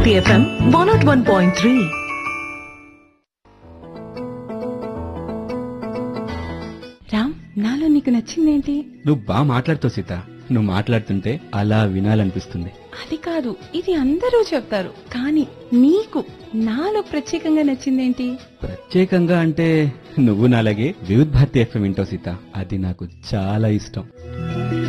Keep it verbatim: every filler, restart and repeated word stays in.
Bharati FM one not one point three. Ram, నాలో నీకు నచ్చిందేంటి? నువ్వు బాగా మాట్లాడుతావు సీత. నువ్వు మాట్లాడుతుంటే అలా వినాలనిపిస్తుంది. అది కాదు, ఇది అందరూ చెప్తారు, కానీ నీకు నాలో ప్రత్యేకంగా నచ్చిందేంటి? ప్రత్యేకంగా అంటే నువ్వు నాలాగే వివిధ భారతి ఎఫ్ఎం వింటావు సీత. అది నాకు చాలా ఇష్టం.